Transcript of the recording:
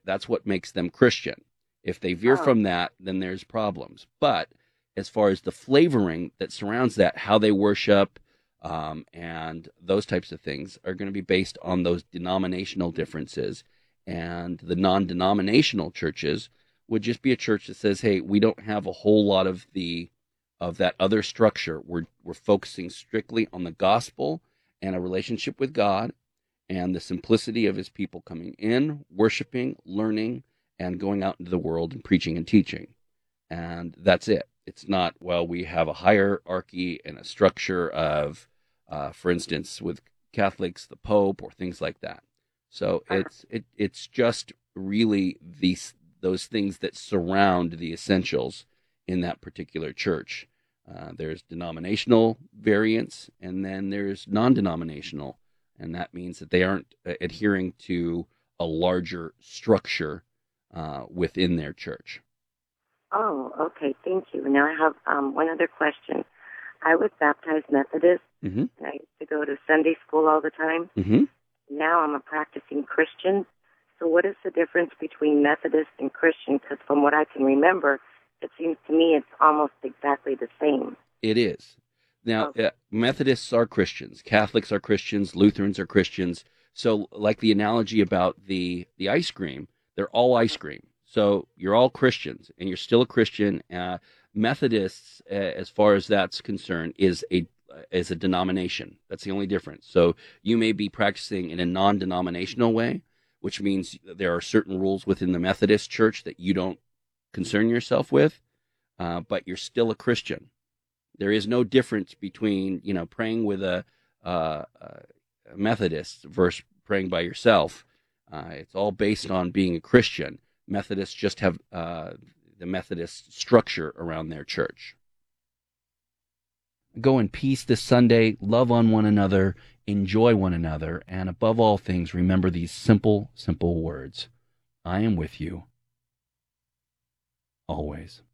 That's what makes them Christian. If they veer Oh, from that, then there's problems. But as far as the flavoring that surrounds that, how they worship, and those types of things are going to be based on those denominational differences. And the non-denominational churches would just be a church that says, "Hey, we don't have a whole lot of that other structure. We're focusing strictly on the gospel and a relationship with God and the simplicity of His people coming in, worshiping, learning, and going out into the world and preaching and teaching." And that's it. It's not, well, we have a hierarchy and a structure of, for instance, with Catholics, the Pope, or things like that. So it's just really those things that surround the essentials in that particular church. There's denominational variants, and then there's non-denominational, and that means that they aren't adhering to a larger structure within their church. oh, okay. Thank you. Now I have one other question. I was baptized Methodist, Mm-hmm. and I used to go to Sunday school all the time. Mm-hmm. Now I'm a practicing Christian. So what is the difference between Methodist and Christian? Because from what I can remember, it seems to me it's almost exactly the same. It is. Now, Okay. Methodists are Christians, Catholics are Christians, Lutherans are Christians. So, like the analogy about the ice cream, they're all ice cream. So you're all Christians, and you're still a Christian. Methodists, as far as that's concerned, is a denomination. That's the only difference. So you may be practicing in a non-denominational way, which means there are certain rules within the Methodist Church that you don't concern yourself with, but you're still a Christian. There is no difference between praying with a Methodist versus praying by yourself. It's all based on being a Christian. Methodists just have the Methodist structure around their church. Go in peace this Sunday. Love on one another. Enjoy one another. And above all things, remember these simple, simple words. I am with you always.